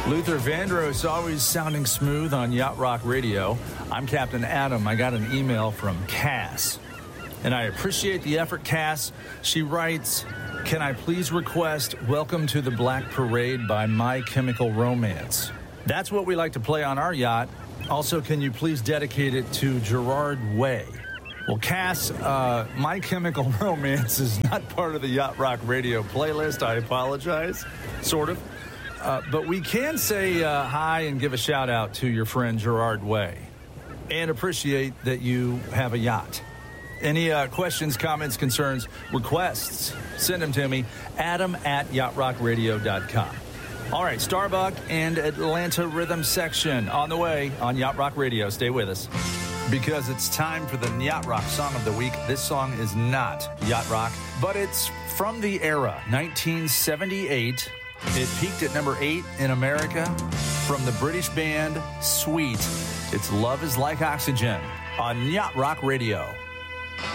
Luther Vandross, always sounding smooth on Yacht Rock Radio. I'm Captain Adam. I got an email from Cass, and I appreciate the effort, Cass. She writes, "Can I please request Welcome to the Black Parade by My Chemical Romance? That's what we like to play on our yacht. Also, can you please dedicate it to Gerard Way?" Well, Cass, My Chemical Romance is not part of the Yacht Rock Radio playlist. I apologize, sort of. But we can say hi and give a shout out to your friend Gerard Way and appreciate that you have a yacht. Any questions, comments, concerns, requests, send them to me, adam@yachtrockradio.com. All right, Starbuck and Atlanta Rhythm section on the way on Yacht Rock Radio. Stay with us because it's time for the Yacht Rock Song of the Week. This song is not Yacht Rock, but it's from the era, 1978. It peaked at number 8 in America from the British band Sweet. It's Love is Like Oxygen on Yacht Rock Radio.